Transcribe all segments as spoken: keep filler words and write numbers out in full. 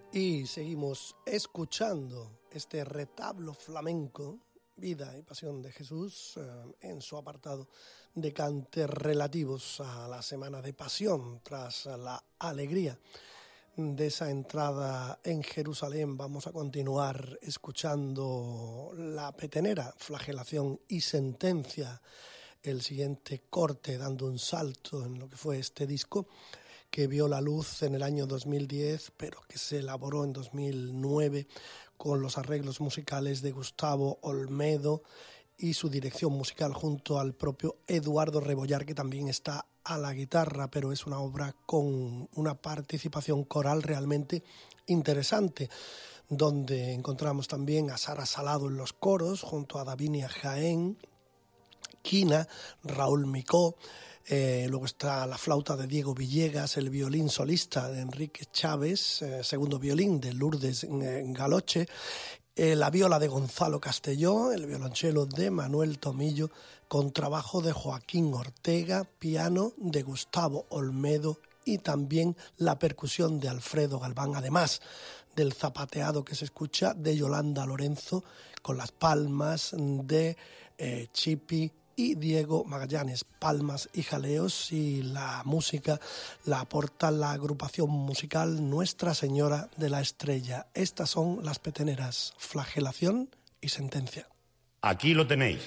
Y seguimos escuchando este retablo flamenco, Vida y Pasión de Jesús, eh, en su apartado de cantes relativos a la Semana de Pasión. Tras la alegría de esa entrada en Jerusalén, vamos a continuar escuchando la petenera, Flagelación y Sentencia, el siguiente corte, dando un salto en lo que fue este disco, que vio la luz en el año dos mil diez, pero que se elaboró en dos mil nueve con los arreglos musicales de Gustavo Olmedo y su dirección musical junto al propio Eduardo Rebollar, que también está a la guitarra, pero es una obra con una participación coral realmente interesante, donde encontramos también a Sara Salado en los coros, junto a Davinia Jaén, Quina, Raúl Micó. Eh, luego está la flauta de Diego Villegas, el violín solista de Enrique Chávez, eh, segundo violín de Lourdes eh, Galoche, eh, la viola de Gonzalo Castelló, el violonchelo de Manuel Tomillo, contrabajo de Joaquín Ortega, piano de Gustavo Olmedo y también la percusión de Alfredo Galván, además del zapateado que se escucha de Yolanda Lorenzo, con las palmas de eh, Chipi y Diego Magallanes, palmas y jaleos, y la música la aporta la agrupación musical Nuestra Señora de la Estrella. Estas son las peteneras, Flagelación y Sentencia. Aquí lo tenéis.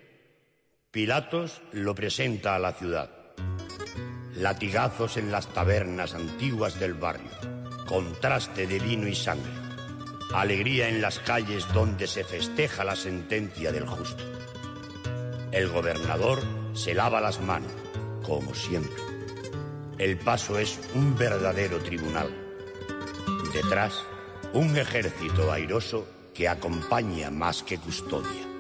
Pilatos lo presenta a la ciudad. Latigazos en las tabernas antiguas del barrio, contraste de vino y sangre, alegría en las calles donde se festeja la sentencia del justo. El gobernador se lava las manos, como siempre. El paso es un verdadero tribunal. Detrás, un ejército airoso que acompaña más que custodia.